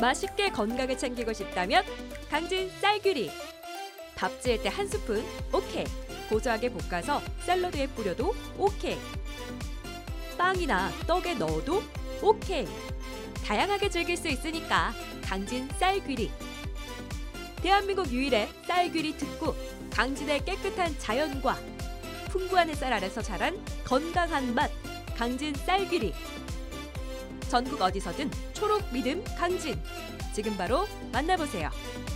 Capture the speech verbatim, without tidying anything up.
맛있게 건강을 챙기고 싶다면 강진 쌀귀리. 밥 지을 때 한 스푼 오케이. 고소하게 볶아서 샐러드에 뿌려도 오케이. 빵이나 떡에 넣어도 오케이. 다양하게 즐길 수 있으니까 강진 쌀귀리. 대한민국 유일의 쌀귀리 특구, 강진의 깨끗한 자연과 풍부한 햇살 아래서 자란 건강한 맛, 강진 쌀귀리. 전국 어디서든 초록 믿음 강진. 지금 바로 만나보세요.